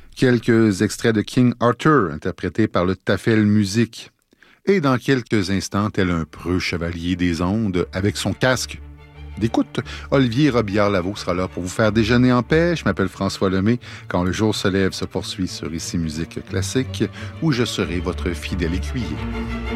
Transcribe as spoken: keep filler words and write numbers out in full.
Quelques extraits de King Arthur, interprétés par le Tafel Musique. Et dans quelques instants, tel un preux chevalier des ondes, avec son casque d'écoute, Olivier Robillard-Lavaux sera là pour vous faire déjeuner en paix. Je m'appelle François Lemay. Quand le jour se lève se poursuit sur Ici Musique Classique, où je serai votre fidèle écuyer.